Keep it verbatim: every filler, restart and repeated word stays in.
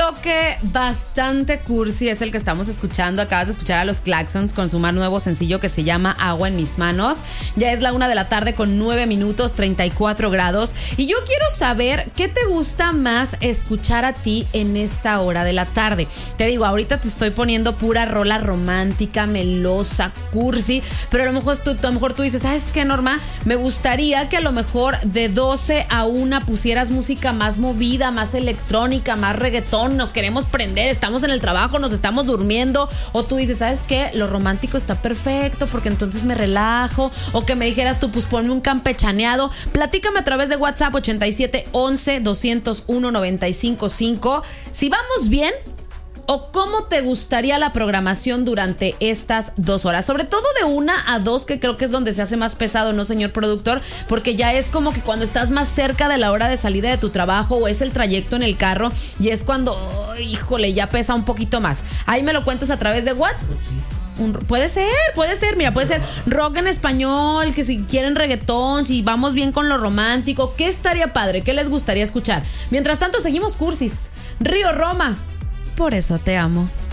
bloque bastante cursi es el que estamos escuchando. Acabas de escuchar a los Klaxons con su más nuevo sencillo que se llama Agua en mis manos. Ya es la una de la tarde con nueve minutos, treinta y cuatro grados. Y yo quiero saber qué te gusta más escuchar a ti en esta hora de la tarde. Te digo, ahorita te estoy poniendo pura rola romántica, melosa, cursi, pero a lo mejor tú, a lo mejor tú dices, ¿sabes qué, Norma? Me gustaría que a lo mejor de doce a una pusieras música más movida, más electrónica, más reggaetón, nos queremos prender, estamos en el trabajo, nos estamos durmiendo, o tú dices, ¿sabes qué? Lo romántico está perfecto porque entonces me relajo, o que me dijeras tú, pues ponme un campechaneado. Platícame a través de WhatsApp ochenta y siete, once, doscientos uno, noventa y cinco cinco si vamos bien o cómo te gustaría la programación durante estas dos horas, sobre todo de una a dos, que creo que es donde se hace más pesado, ¿no, señor productor? Porque ya es como que cuando estás más cerca de la hora de salida de tu trabajo o es el trayecto en el carro y es cuando, oh, híjole, ya pesa un poquito más. Ahí me lo cuentas a través de WhatsApp. Un, puede ser, puede ser, mira, puede ser rock en español, que si quieren reggaetón, si vamos bien con lo romántico, ¿qué estaría padre? ¿Qué les gustaría escuchar? Mientras tanto, seguimos cursis. Río Roma, por eso te amo.